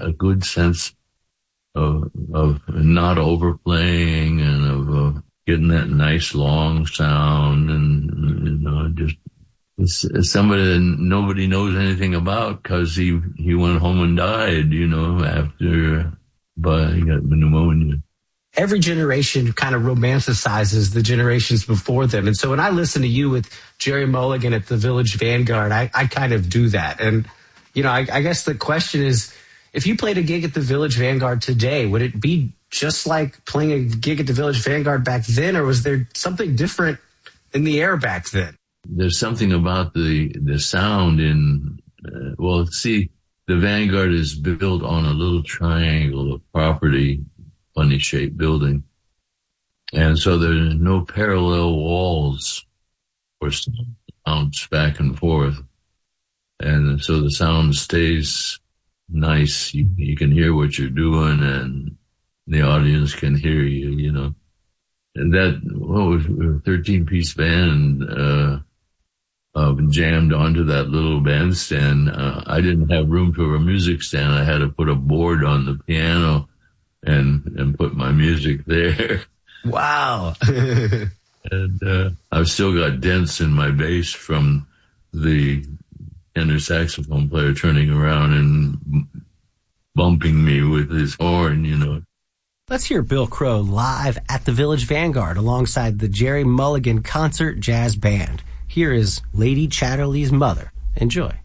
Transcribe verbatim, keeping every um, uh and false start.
a good sense of of not overplaying and of uh, getting that nice long sound, and you know, just it's, it's somebody that nobody knows anything about because he he went home and died, you know, after but he got pneumonia. Every generation kind of romanticizes the generations before them. And so when I listen to you with Gerry Mulligan at the Village Vanguard, I, I kind of do that. And, you know, I, I guess the question is, if you played a gig at the Village Vanguard today, would it be just like playing a gig at the Village Vanguard back then, or was there something different in the air back then? There's something about the, the sound in, uh, well, see, the Vanguard is built on a little triangle of property, funny shaped building. And so there's no parallel walls for sounds back and forth. And so the sound stays nice. You, you can hear what you're doing and the audience can hear you, you know. And that, what was a thirteen piece band, uh, uh, jammed onto that little bandstand. Uh, I didn't have room for a music stand. I had to put a board on the piano and and put my music there. Wow. And uh, I've still got dents in my bass from the tenor saxophone player turning around and bumping me with his horn, you know. Let's hear Bill Crow live at the Village Vanguard alongside the Gerry Mulligan Concert Jazz Band. Here is Lady Chatterley's Mother. Enjoy.